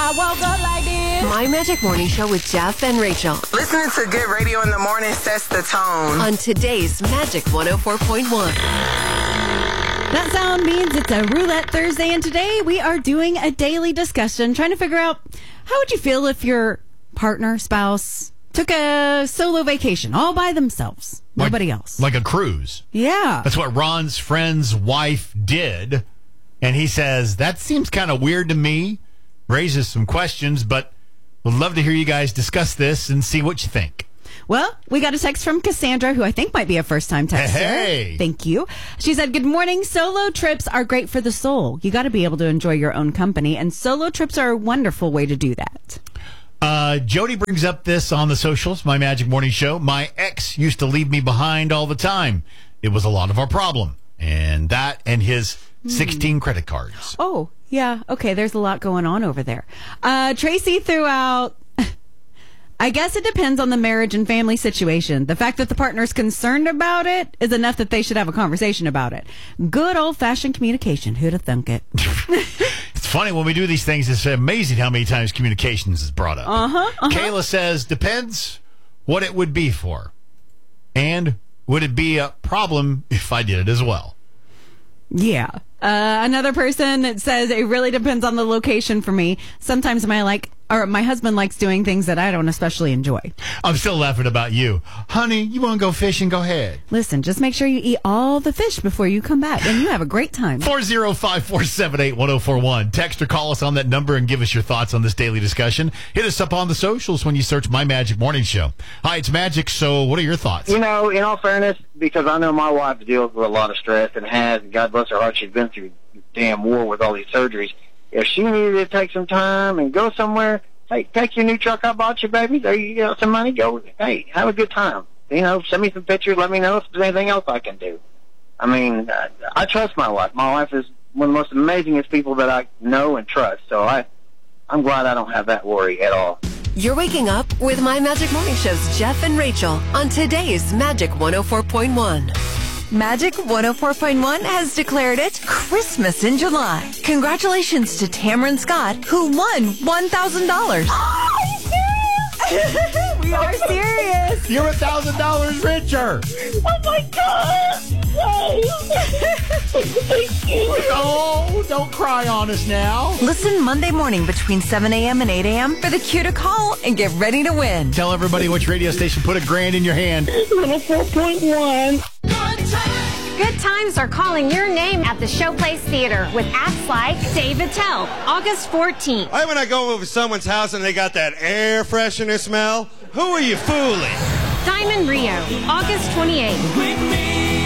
I woke up like this. My Magic Morning Show with Jeff and Rachel. Listening to good radio in the morning sets the tone. On today's Magic 104.1. That sound means it's a Roulette Thursday, and today we are doing a daily discussion, trying to figure out how would you feel if your partner, spouse, took a solo vacation all by themselves. Nobody else. Like a cruise. Yeah. That's what Ron's friend's wife did. And he says, that seems kind of weird to me. Raises some questions, but would love to hear you guys discuss this and see what you think. Well, we got a text from Cassandra, who I think might be a first-time texter. Hey. Thank you. She said, good morning. Solo trips are great for the soul. You got to be able to enjoy your own company, and solo trips are a wonderful way to do that. Jody brings up this on the socials, My Magic Morning Show. My ex used to leave me behind all the time. It was a lot of our problem. And that and his 16 credit cards. Oh, yeah. Okay, there's a lot going on over there. Tracy threw out, I guess it depends on the marriage and family situation. The fact that the partner's concerned about it is enough that they should have a conversation about it. Good old-fashioned communication. Who'd have thunk it? It's funny, when we do these things, it's amazing how many times communications is brought up. Kayla says, depends what it would be for. And would it be a problem if I did it as well? Yeah. Another person that says it really depends on the location for me. Sometimes my husband likes doing things that I don't especially enjoy. I'm still laughing about you. Honey, you want to go fishing? Go ahead. Listen, just make sure you eat all the fish before you come back, and you have a great time. 405-478-1041. Text or call us on that number and give us your thoughts on this daily discussion. Hit us up on the socials when you search My Magic Morning Show. Hi, it's Magic. So what are your thoughts? You know, in all fairness, because I know my wife deals with a lot of stress and has, God bless her heart, she's been through damn war with all these surgeries. If she needed to take some time and go somewhere, hey, take your new truck I bought you, baby. There you got some money. Go, hey, have a good time. You know, send me some pictures. Let me know if there's anything else I can do. I mean, I trust my wife. My wife is one of the most amazingest people that I know and trust. So I'm glad I don't have that worry at all. You're waking up with My Magic Morning Show's Jeff and Rachel on today's Magic 104.1. Magic 104.1 has declared it Christmas in July. Congratulations to Tamron Scott, who won $1,000. We are serious. You're $1,000 richer. Oh, my God. Thank you. Oh, don't cry on us now. Listen Monday morning between 7 a.m. and 8 a.m. for the cue to call and get ready to win. Tell everybody which radio station put $1,000 in your hand. 4.1. Good times are calling your name at the Showplace Theater with acts like Dave Attell, August 14th. When I go over to someone's house and they got that air freshener smell, who are you fooling? Diamond Rio, August 28th.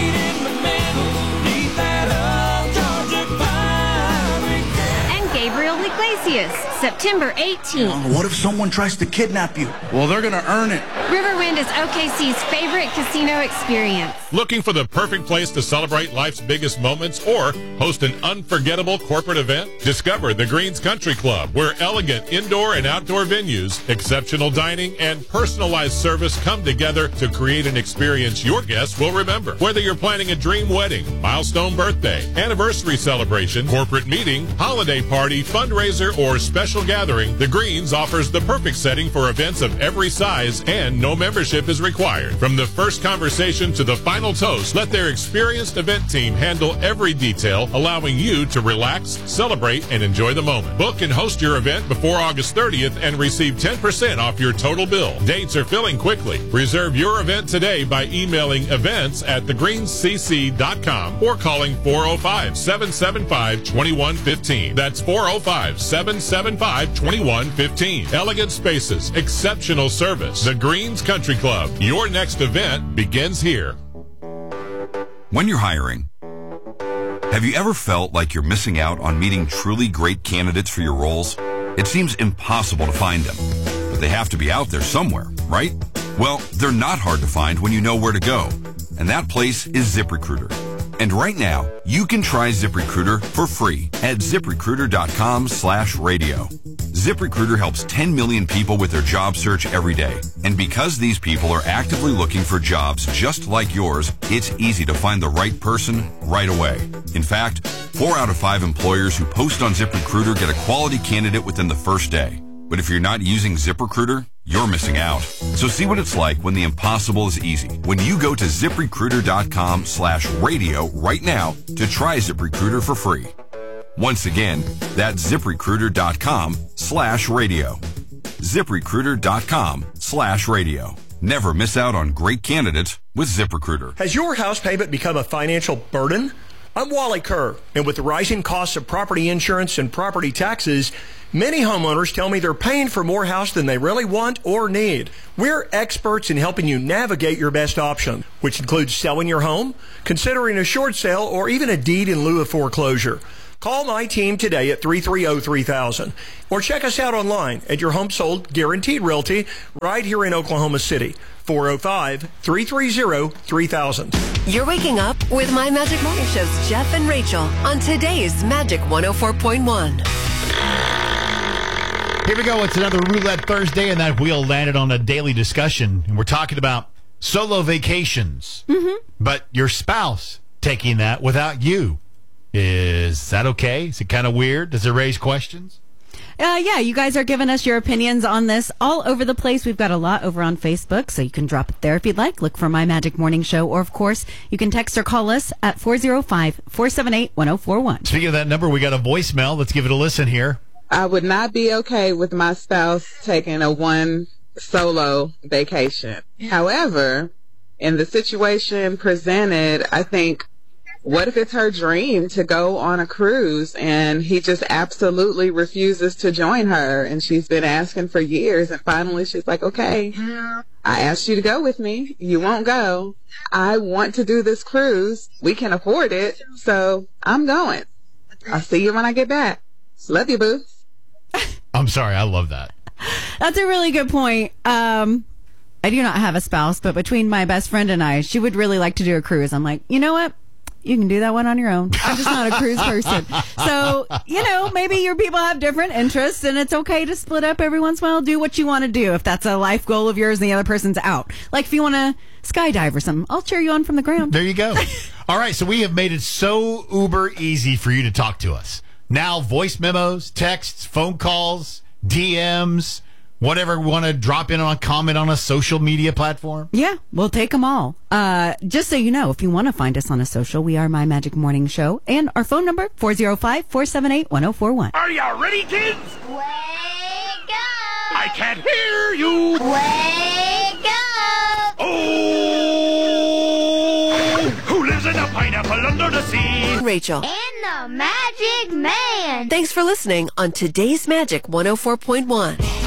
And Gabriel Iglesias, September 18th. What if someone tries to kidnap you? Well, they're going to earn it. Riverwind is OKC's favorite casino experience. Looking for the perfect place to celebrate life's biggest moments or host an unforgettable corporate event? Discover the Greens Country Club, where elegant indoor and outdoor venues, exceptional dining, and personalized service come together to create an experience your guests will remember. Whether you're planning a dream wedding, milestone birthday, anniversary celebration, corporate meeting, holiday party, fundraiser, or special gathering, the Greens offers the perfect setting for events of every size, and no membership is required. From the first conversation to the final toast, let their experienced event team handle every detail, allowing you to relax, celebrate, and enjoy the moment. Book and host your event before August 30th and receive 10% off your total bill. Dates are filling quickly. Reserve your event today by emailing events@thegreenscc.com or calling 405-775-2115. That's 405-775-2115. Elegant spaces, exceptional service. The Greens Country Club. Your next event begins here. When you're hiring, have you ever felt like you're missing out on meeting truly great candidates for your roles? It seems impossible to find them, but they have to be out there somewhere, right? Well, they're not hard to find when you know where to go, and that place is ZipRecruiter. And right now, you can try ZipRecruiter for free at ZipRecruiter.com/radio. ZipRecruiter helps 10 million people with their job search every day. And because these people are actively looking for jobs just like yours, it's easy to find the right person right away. In fact, 4 out of 5 employers who post on ZipRecruiter get a quality candidate within the first day. But if you're not using ZipRecruiter, you're missing out. So see what it's like when the impossible is easy. When you go to ZipRecruiter.com/radio right now to try ZipRecruiter for free. Once again, that's ZipRecruiter.com/radio. ZipRecruiter.com/radio. Never miss out on great candidates with ZipRecruiter. Has your house payment become a financial burden? I'm Wally Kerr, and with the rising costs of property insurance and property taxes, many homeowners tell me they're paying for more house than they really want or need. We're experts in helping you navigate your best option, which includes selling your home, considering a short sale, or even a deed in lieu of foreclosure. Call my team today at 330-3000 or check us out online at Your Home Sold Guaranteed Realty right here in Oklahoma City. 405-330-3000. You're waking up with My Magic Morning Show's Jeff and Rachel on today's Magic 104.1. Here we go. It's another Roulette Thursday, and that wheel landed on a daily discussion. And we're talking about solo vacations. Mm-hmm. But your spouse taking that without you. Is that okay? Is it kind of weird? Does it raise questions? Yeah, you guys are giving us your opinions on this all over the place. We've got a lot over on Facebook, so you can drop it there if you'd like. Look for My Magic Morning Show, or, of course, you can text or call us at 405-478-1041. Speaking of that number, we got a voicemail. Let's give it a listen here. I would not be okay with my spouse taking a one solo vacation. However, in the situation presented, I think, what if it's her dream to go on a cruise and he just absolutely refuses to join her, and she's been asking for years, and finally she's like, okay, I asked you to go with me. You won't go. I want to do this cruise. We can afford it, so I'm going. I'll see you when I get back. Love you, boo. I'm sorry. I love that. That's a really good point. I do not have a spouse, but between my best friend and I, she would really like to do a cruise. I'm like, you know what? You can do that one on your own. I'm just not a cruise person. So, maybe your people have different interests, and it's okay to split up every once in a while. Do what you want to do if that's a life goal of yours and the other person's out. Like if you want to skydive or something, I'll cheer you on from the ground. There you go. All right, so we have made it so uber easy for you to talk to us. Now, voice memos, texts, phone calls, DMs, whatever we want to drop in on a comment on a social media platform. Yeah, we'll take them all. Just so you know, if you want to find us on a social, we are My Magic Morning Show. And our phone number, 405-478-1041. Are you ready, kids? Wake up! I can't hear you! Wake up! Oh! Who lives in a pineapple under the sea? Rachel. And the Magic Man. Thanks for listening on today's Magic 104.1.